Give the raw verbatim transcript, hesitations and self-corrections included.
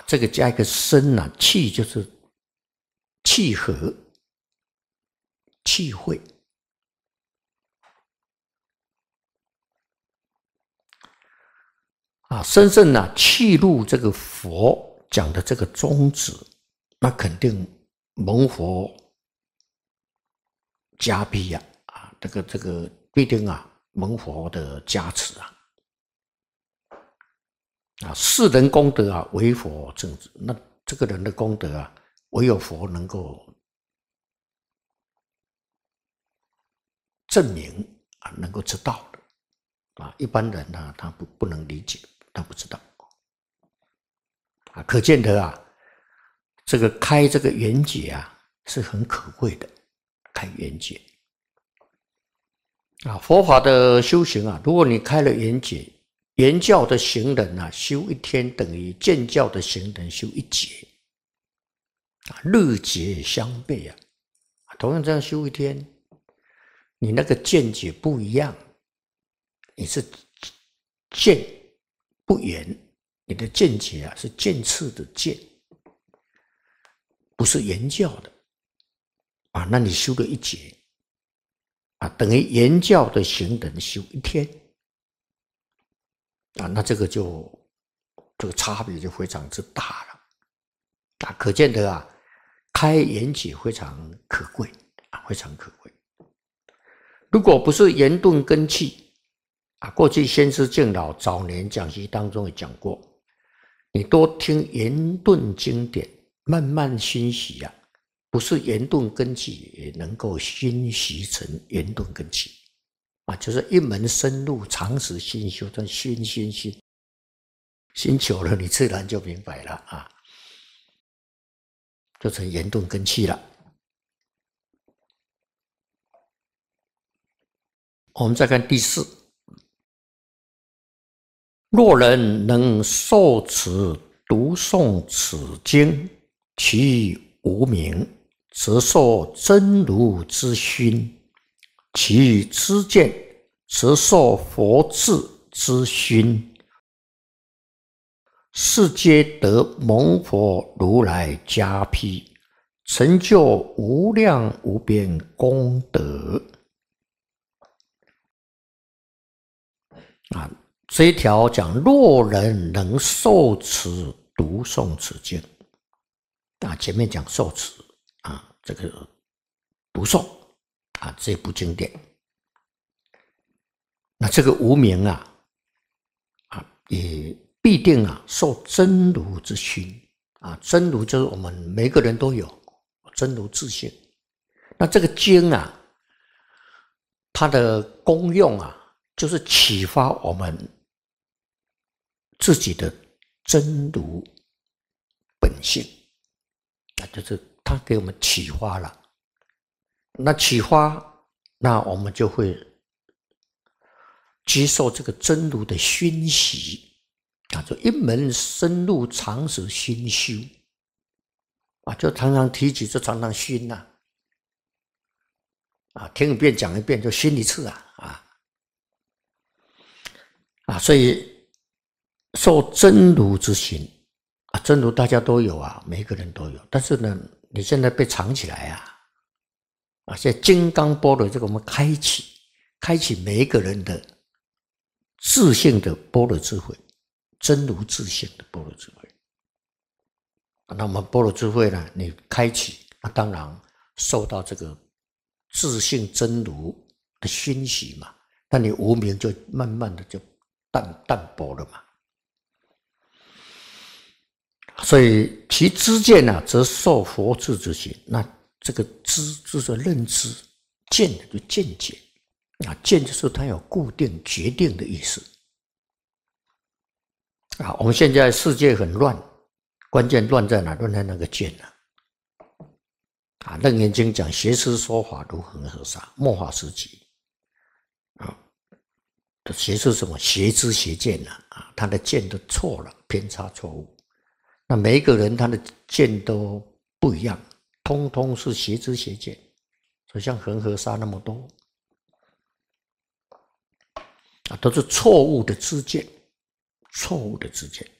这个加一个生啊，气就是契合、契会。啊，深深啊契入这个佛讲的这个宗旨，那肯定蒙佛加庇呀，啊，这个这个必定啊蒙佛的加持啊，啊，世人功德啊为佛正直，那这个人的功德啊，唯有佛能够证明啊，能够知道的啊，一般人呢、啊、他不不能理解，他不知道。啊，可见得啊，这个开这个圆解啊是很可贵的，开圆解啊，佛法的修行啊，如果你开了圆解，圆教的行人啊，修一天等于见教的行人修一劫，啊，日劫相悖啊，同样这样修一天，你那个见解不一样，你是见不圆。你的见解啊是渐次的见，不是圆教的啊。那你修了一劫啊，等于圆教的行人修一天啊，那这个就这个差别就非常之大了啊。可见得啊，开圆解非常可贵啊，非常可贵。如果不是圆顿根器啊，过去先师敬老早年讲习当中也讲过。你多听圆顿经典，慢慢熏习啊，不是圆顿根器也能够熏习成圆顿根器啊，就是一门深入，长时熏修，这熏熏熏，熏久了，你自然就明白了啊，就成圆顿根器了。我们再看第四。若人能受持读诵此经，其无明，则受真如之熏；其知见，则受佛智之熏。是皆得蒙佛如来加庇，成就无量无边功德。啊。这一条讲，若人能受持读诵此经啊，前面讲受持啊，这个读诵啊这部经典，那这个无明啊啊也必定啊受真如之熏啊，真如就是我们每个人都有真如自性。那这个经啊，它的功用啊，就是启发我们自己的真如本性，那就是他给我们启发了。那启发，那我们就会接受这个真如的熏习啊，就一门深入长时熏修啊，就常常提起，就常常熏呐啊，听一遍讲一遍就熏一次啊啊啊，所以。受真如之熏啊，真如大家都有啊，每个人都有。但是呢，你现在被藏起来啊，啊，现在金刚般若这个我们开启，开启每一个人的自性的般若智慧，真如自性的般若智慧。那我们般若智慧呢，你开启，那当然受到这个自性真如的熏习嘛，那你无明就慢慢的就淡淡薄了嘛。所以其知见呢、啊，则受佛智之熏。那这个知就是认知，见就见解啊，见就是它有固定、决定的意思啊。我们现在世界很乱，关键乱在哪？乱在那个见啊。啊，《楞严经》讲邪师说法如恒河沙，末法时期啊，邪是什么？邪知邪见啊，啊，他的见都错了，偏差错误。那每一个人他的见都不一样，通通是邪知邪见，所以像恒河沙那么多啊，都是错误的知见，错误的知见